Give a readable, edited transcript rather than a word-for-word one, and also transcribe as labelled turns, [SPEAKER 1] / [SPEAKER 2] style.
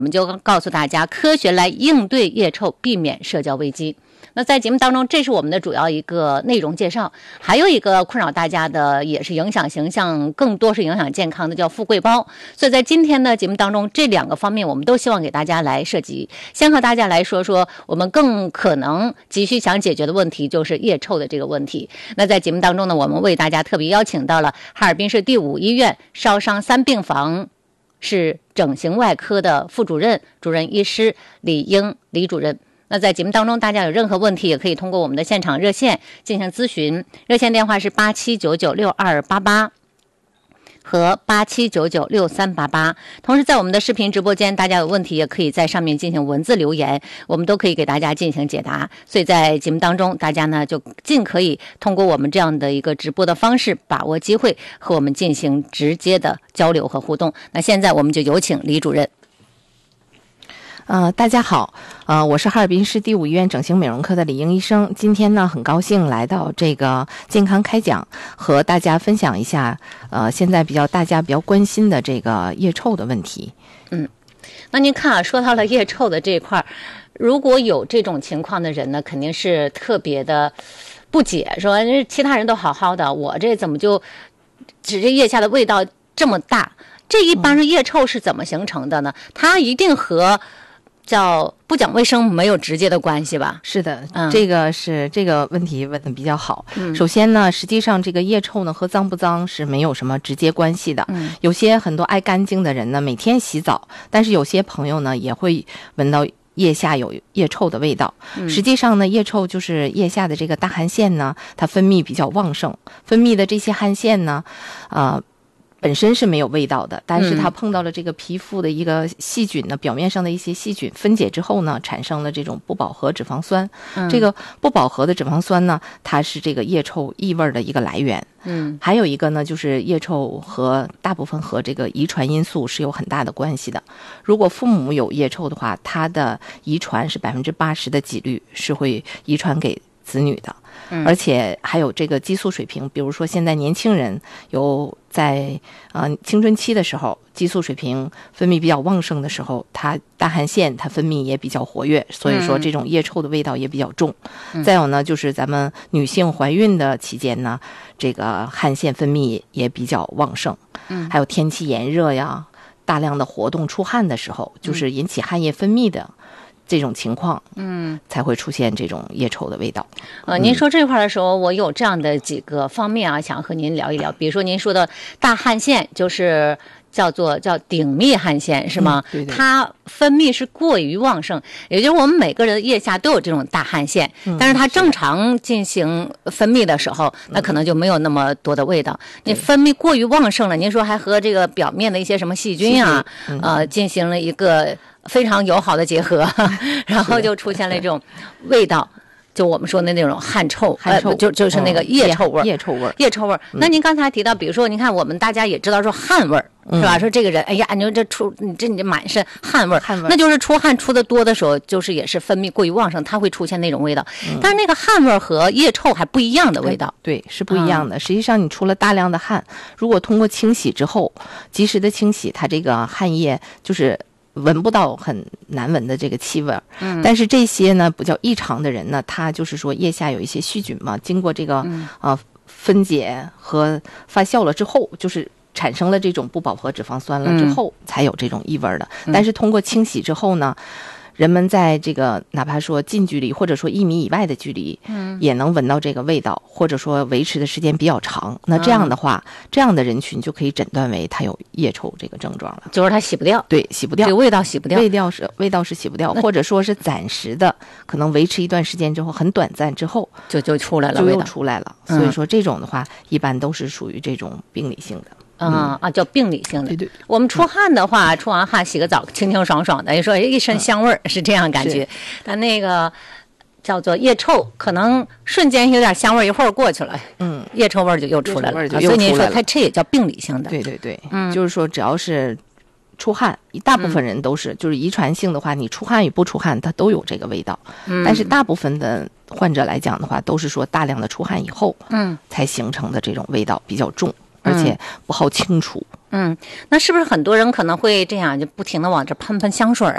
[SPEAKER 1] 我们就告诉大家科学来应对腋臭，避免社交危机。那在节目当中，这是我们的主要一个内容介绍。还有一个困扰大家的，也是影响形象，更多是影响健康的，叫富贵包。所以在今天的节目当中，这2个方面我们都希望给大家来涉及。先和大家来说说我们更可能急需想解决的问题，就是腋臭的这个问题。那在节目当中呢，我们为大家特别邀请到了哈尔滨市第5医院烧伤3病房是整形外科的副主任、主任医师李英李主任。那在节目当中，大家有任何问题，也可以通过我们的现场热线进行咨询，热线电话是87996288和87996388。同时，在我们的视频直播间，大家有问题也可以在上面进行文字留言，我们都可以给大家进行解答。所以在节目当中，大家呢就尽可以通过我们这样的一个直播的方式，把握机会和我们进行直接的交流和互动。那现在我们就有请李主任。
[SPEAKER 2] 大家好，我是哈尔滨市第5医院整形美容科的李英医生。今天呢，很高兴来到这个健康开讲，和大家分享一下，现在大家比较关心的这个腋臭的问题。
[SPEAKER 1] 那您看啊，说到了腋臭的这一块，如果有这种情况的人呢，肯定是特别的不解，说其他人都好好的，我这怎么就只是腋下的味道这么大？这一般是腋臭是怎么形成的呢？它一定和叫不讲卫生没有直接的关系吧？
[SPEAKER 2] 是的，这个问题问的比较好。首先呢，实际上这个腋臭呢和脏不脏是没有什么直接关系的。有些很多爱干净的人呢，每天洗澡，但是有些朋友呢也会闻到腋下有腋臭的味道。实际上呢，腋臭就是腋下的这个大汗腺呢，它分泌比较旺盛，分泌的这些汗腺呢，本身是没有味道的，但是它碰到了这个皮肤的一个细菌呢，表面上的一些细菌分解之后呢，产生了这种不饱和脂肪酸。这个不饱和的脂肪酸呢，它是这个腋臭异味的一个来源。还有一个呢，就是腋臭大部分和这个遗传因素是有很大的关系的。如果父母有腋臭的话，它的遗传是80%的几率是会遗传给子女的。而且还有这个激素水平，比如说现在年轻人有在青春期的时候，激素水平分泌比较旺盛的时候，它大汗腺它分泌也比较活跃，所以说这种腋臭的味道也比较重。再有呢，就是咱们女性怀孕的期间呢，这个汗腺分泌也比较旺盛。还有天气炎热呀，大量的活动出汗的时候，就是引起汗液分泌的这种情况，才会出现这种腋臭的味道。
[SPEAKER 1] 您说这块的时候，我有这样的几个方面啊，想和您聊一聊。比如说您说的大汗腺，就是叫顶密汗腺是吗？
[SPEAKER 2] 对对。
[SPEAKER 1] 它分泌是过于旺盛，也就是我们每个人的腋下都有这种大汗腺，但是它正常进行分泌的时候，那可能就没有那么多的味道。你分泌过于旺盛了，您说还和这个表面的一些什么细菌啊，进行了一个非常友好的结合，然后就出现了这种味道。就我们说的那种汗臭，就是那个腋臭味。腋臭味。那您刚才提到，比如说，您看我们大家也知道说汗味儿，是吧？说这个人，哎呀，你这满身汗味儿，那就是出汗出的多的时候，就是也是分泌过于旺盛，它会出现那种味道。但是那个汗味儿和腋臭还不一样的味道。
[SPEAKER 2] 对，是不一样的。实际上，你出了大量的汗，如果通过清洗之后，及时的清洗，它这个汗液就是闻不到很难闻的这个气味。但是这些呢比较异常的人呢，他就是说腋下有一些细菌嘛，经过这个分解和发酵了之后，就是产生了这种不饱和脂肪酸了之后，才有这种异味的。但是通过清洗之后呢，人们在这个哪怕说近距离或者说1米以外的距离，也能闻到这个味道，或者说维持的时间比较长。那这样的话，这样的人群就可以诊断为他有腋臭这个症状了。
[SPEAKER 1] 就是他洗不掉，
[SPEAKER 2] 对，洗不掉，
[SPEAKER 1] 这味道洗不掉，
[SPEAKER 2] 味道是洗不掉，或者说是暂时的，可能维持一段时间之后，很短暂之后
[SPEAKER 1] 就出来了，
[SPEAKER 2] 就又出来了。所以说这种的话，一般都是属于这种病理性的。
[SPEAKER 1] 叫病理性的。
[SPEAKER 2] 对。
[SPEAKER 1] 我们出汗的话，出完汗洗个澡，清清爽爽的，你说一身香味儿，是这样感觉。但那个叫做腋臭，可能瞬间有点香味儿，一会儿过去了，腋臭味儿就又出来了。所以您说它这也叫病理性的。
[SPEAKER 2] 对，就是说只要是出汗，大部分人都是，就是遗传性的话，你出汗与不出汗，它都有这个味道。但是大部分的患者来讲的话，都是说大量的出汗以后，才形成的这种味道比较重。 而且不好清除。
[SPEAKER 1] 那是不是很多人可能会这样，就不停的往这喷香水